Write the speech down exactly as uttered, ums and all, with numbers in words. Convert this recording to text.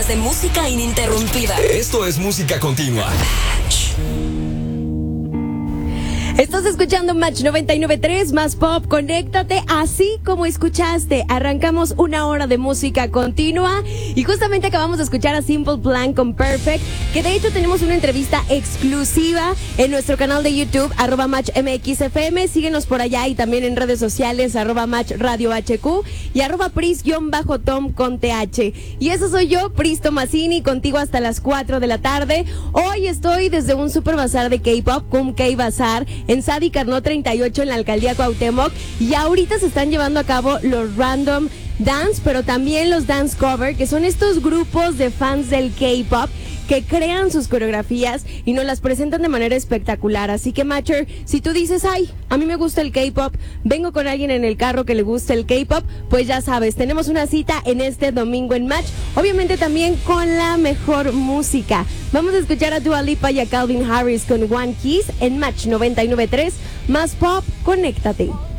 de música ininterrumpida. Esto es música continua. Estás escuchando Match noventa y nueve punto tres, más pop, conéctate, así como escuchaste. Arrancamos una hora de música continua y justamente acabamos de escuchar a Simple Plan con Perfect, que de hecho tenemos una entrevista exclusiva en nuestro canal de YouTube, arroba Match M X F M. Síguenos por allá y también en redes sociales, arroba Match Radio H Q y arroba Pris-Tom con T H. Y eso soy yo, Pris Tomasini, contigo hasta las cuatro de la tarde. Hoy estoy desde un super bazar de K-pop, Cum K-Bazar, en Sadi Carnot treinta y ocho en la alcaldía Cuauhtémoc, y ahorita se están llevando a cabo los Random Dance, pero también los Dance Cover, que son estos grupos de fans del K-pop que crean sus coreografías y nos las presentan de manera espectacular. Así que, Matcher, si tú dices, ay, a mí me gusta el K-pop, vengo con alguien en el carro que le gusta el K-pop, pues ya sabes, tenemos una cita en este domingo en Match, obviamente también con la mejor música. Vamos a escuchar a Dua Lipa y a Calvin Harris con One Kiss en Match noventa y nueve punto tres, más pop, conéctate.